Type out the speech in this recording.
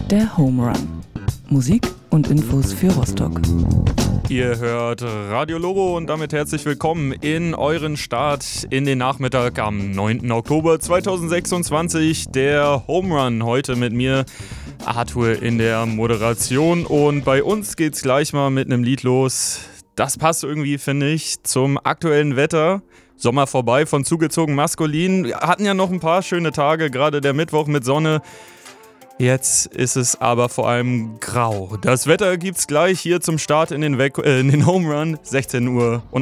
Der Home Run. Musik und Infos für Rostock. Ihr hört Radio Logo und damit herzlich willkommen in euren Start in den Nachmittag am 9. Oktober 2026. Der Home Run heute mit mir, Arthur, in der Moderation. Und bei uns geht's gleich mal mit einem Lied los. Das passt irgendwie, finde ich, zum aktuellen Wetter. Sommer vorbei, von zugezogen maskulin. Wir hatten ja noch ein paar schöne Tage, gerade der Mittwoch mit Sonne. Jetzt ist es aber vor allem grau. Das Wetter gibt's gleich hier zum Start in den Home Run, 16 Uhr und